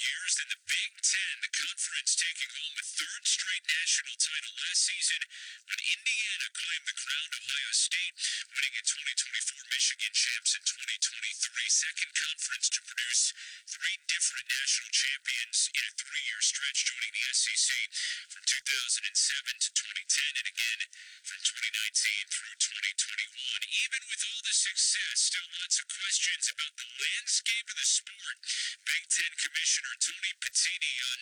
years than the Big Ten, the conference taking home a third straight national title last season when Indiana claimed the crown. Ohio State winning in 2024, Michigan champs in 2023, second conference to produce three different national champions in a three-year stretch, joining the SEC from 2007 to 2010 and again from 2019 through 2021. Even with all the success, still lots of questions about the landscape of the sport. Big Ten Commissioner Tony Petitti on